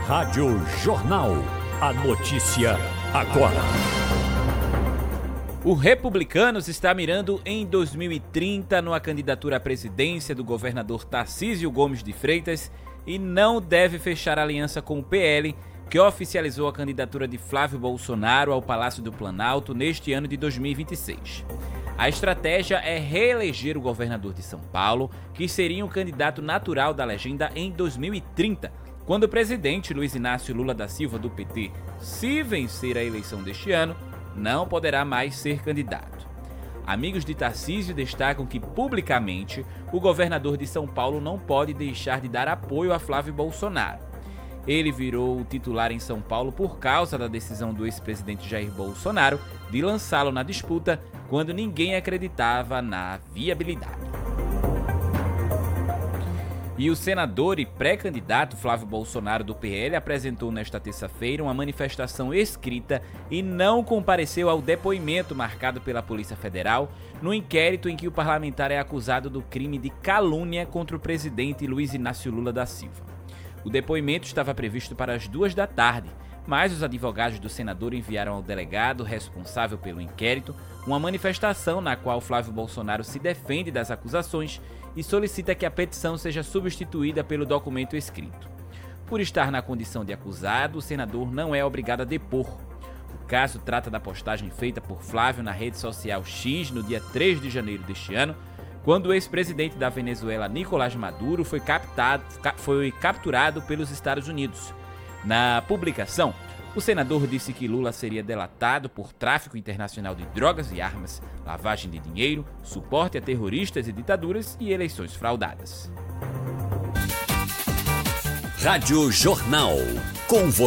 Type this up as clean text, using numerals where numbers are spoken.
Rádio Jornal. A notícia agora. O Republicanos está mirando em 2030 numa candidatura à presidência do governador Tarcísio Gomes de Freitas e não deve fechar aliança com o PL, que oficializou a candidatura de Flávio Bolsonaro ao Palácio do Planalto neste ano de 2026. A estratégia é reeleger o governador de São Paulo, que seria um candidato natural da legenda em 2030, quando o presidente Luiz Inácio Lula da Silva, do PT, se vencer a eleição deste ano, não poderá mais ser candidato. Amigos de Tarcísio destacam que, publicamente, o governador de São Paulo não pode deixar de dar apoio a Flávio Bolsonaro. Ele virou o titular em São Paulo por causa da decisão do ex-presidente Jair Bolsonaro de lançá-lo na disputa quando ninguém acreditava na viabilidade. E o senador e pré-candidato Flávio Bolsonaro do PL apresentou nesta terça-feira uma manifestação escrita e não compareceu ao depoimento marcado pela Polícia Federal no inquérito em que o parlamentar é acusado do crime de calúnia contra o presidente Luiz Inácio Lula da Silva. O depoimento estava previsto para as 14h, mas os advogados do senador enviaram ao delegado responsável pelo inquérito uma manifestação na qual Flávio Bolsonaro se defende das acusações e solicita que a petição seja substituída pelo documento escrito. Por estar na condição de acusado, o senador não é obrigado a depor. O caso trata da postagem feita por Flávio na rede social X no dia 3 de janeiro deste ano, quando o ex-presidente da Venezuela, Nicolás Maduro, foi capturado pelos Estados Unidos. Na publicação, o senador disse que Lula seria delatado por tráfico internacional de drogas e armas, lavagem de dinheiro, suporte a terroristas e ditaduras e eleições fraudadas. Rádio Jornal. Com você.